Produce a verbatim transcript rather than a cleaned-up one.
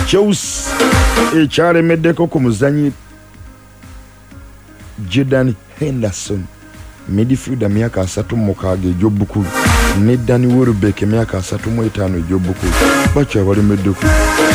Chelsea ekyaremeddeko ku muzanyi Jordan Henderson midfielder myaka asatu mu mukaaga egy'obbukulu ne Danny Welbeck myaka asatu mu etaano egy'obbukulu bakyabalemeddeko